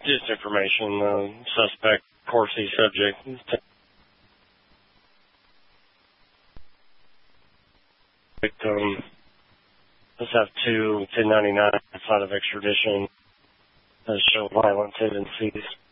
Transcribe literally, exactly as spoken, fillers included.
Just information. Uh, suspect, Corsi subject. Victim. Let's have two ten ninety-nine outside of extradition that show violent tendencies.